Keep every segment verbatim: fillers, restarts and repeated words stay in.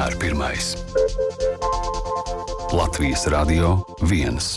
vienmēr pirmais. Latvijas Radio viens.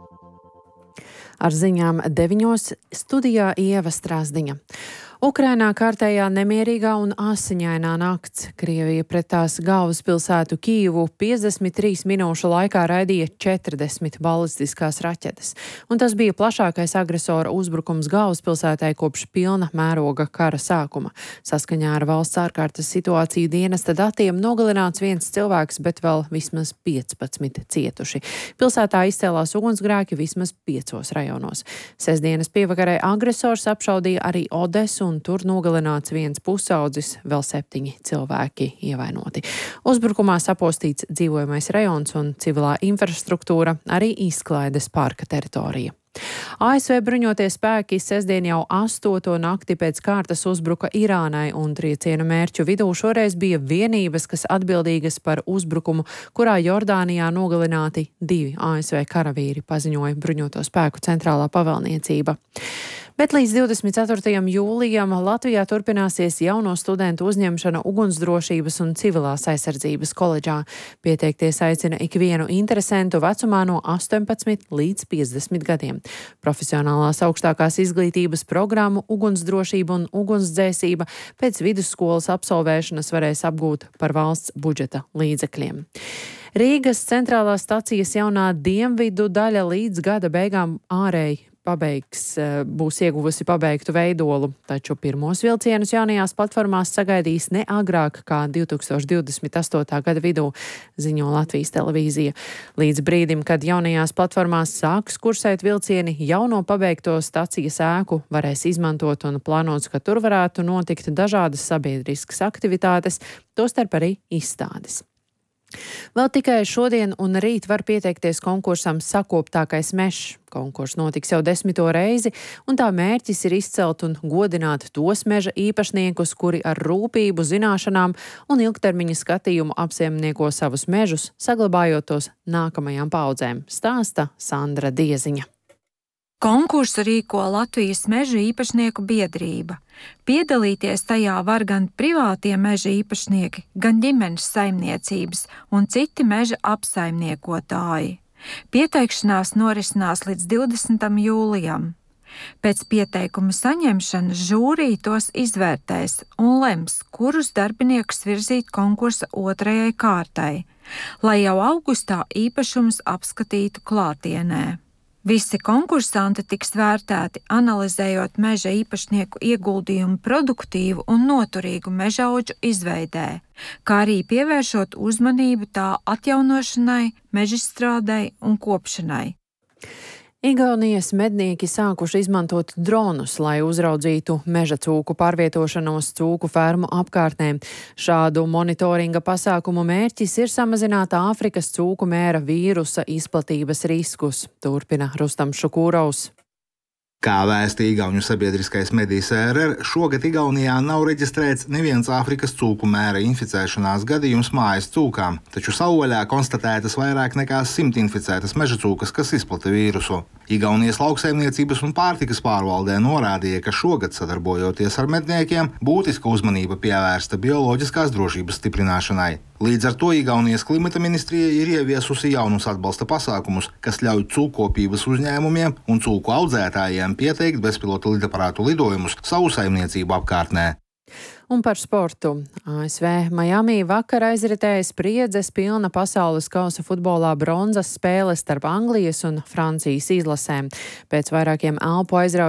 Ar ziņām deviņos studijā Ieva Strāzdiņa. Ukrainā kārtējā nemierīgā un asiņainā nakts. Krievija pret tās galvaspilsētu Kijivu piecdesmit trīs minūšu laikā raidīja četrdesmit balistiskās raķetes, un tas bija plašākais agresora uzbrukums galvaspilsētai kopš pilna mēroga kara sākuma. Saskaņā ar valsts ārkārtas situāciju dienesta datiem nogalināts viens cilvēks, bet vēl vismaz piecpadsmit cietuši. Pilsētā izcēlās ugunsgrēki vismaz piecos rajonos. Sestdienas pievakarē agresors apšaudīja arī Odesu, un tur nogalināts viens pusaudzis, vēl septiņi cilvēki ievainoti. Uzbrukumā sapostīts dzīvojamais rajons un civilā infrastruktūra, arī izklaides parka teritorija. A S V bruņotie spēki sestdien jau astoto nakti pēc kārtas uzbruka Irānai, un trieciena mērķu vidū šoreiz bija vienības, kas atbildīgas par uzbrukumu, kurā Jordānijā nogalināti divi A S V karavīri, paziņoja bruņoto spēku centrālā pavēlniecība. Bet līdz divdesmit ceturtajam jūlijam Latvijā turpināsies jauno studentu uzņemšana ugunsdrošības un civilās aizsardzības koledžā. Pieteikties aicina ikvienu interesentu vecumā no astoņpadsmit līdz piecdesmit gadiem. Profesionālās augstākās izglītības programmu ugunsdrošība un ugunsdzēsība pēc vidusskolas absolvēšanas varēs apgūt par valsts budžeta līdzekļiem. Rīgas centrālās stacijas jaunā dienvidu daļa līdz gada beigām ārēji pabeigs, būs ieguvusi pabeigtu veidolu, taču pirmos vilcienus jaunajās platformās sagaidīs ne agrāk kā divtūkstoš divdesmit astotā gada vidū, ziņo Latvijas televīzija. Līdz brīdim, kad jaunajās platformās sāks kursēt vilcieni, jauno pabeigto stacijas ēku varēs izmantot un plānots, ka tur varētu notikt dažādas sabiedriskas aktivitātes, tostarp arī izstādes. Vēl tikai šodien un rīt var pieteikties konkursam Sakoptākais mežs. Konkurss notiks jau desmito reizi, un tā mērķis ir izcelt un godināt tos meža īpašniekus, kuri ar rūpību, zināšanām un ilgtermiņa skatījumu apsaimnieko savus mežus, saglabājot tos nākamajām paudzēm, stāsta Sandra Dieziņa. Konkursu rīko Latvijas meža īpašnieku biedrība. Piedalīties tajā var gan privātie meža īpašnieki, gan ģimenes saimniecības un citi meža apsaimniekotāji. Pieteikšanās norisinās līdz divdesmitam jūlijam. Pēc pieteikuma saņemšanas žūrija tos izvērtēs un lems, kurus darbiniekus virzīt konkursa otrajai kārtai, lai jau augustā īpašumus apskatītu klātienē. Visi konkursanti tiks vērtēti, analizējot meža īpašnieku ieguldījumu produktīvu un noturīgu mežaudžu izveidē, kā arī pievēršot uzmanību tā atjaunošanai, mežstrādei un kopšanai. Igaunijas mednieki sākuši izmantot dronus, lai uzraudzītu meža cūku pārvietošanos cūku fermu apkārtnē. Šādu monitoringa pasākumu mērķis ir samazināt Āfrikas cūku mēra vīrusa izplatības riskus, turpina Rustam Šukūrovs. Kā vēsta Igauņu sabiedriskais medijs R R, šogad Igaunijā nav reģistrēts neviens Āfrikas cūku mēra inficēšanās gadījums mājas cūkām, taču Sauvaļā konstatētas vairāk nekā simt inficētas meža cūkas, kas izplata vīrusu. Igaunijas lauksaimniecības un pārtikas pārvaldē norādīja, ka šogad, sadarbojoties ar medniekiem, būtiska uzmanība pievērsta bioloģiskās drošības stiprināšanai. Līdz ar to Igaunijas klimata ministrija ir ieviesusi jaunus atbalsta pasākumus, kas ļauj cūkopības uzņēmumiem un cūku audzētājiem pieteikt bezpilota lidaparātu lidojumus savu saimniecību apkārtnē. Un par sportu. A S V Miami vakar aizritēja spriedzes pilna pasaules kausa futbolā bronzas spēles starp Anglijas un Francijas izlasēm. Pēc vairākiem elpu aizraujošiem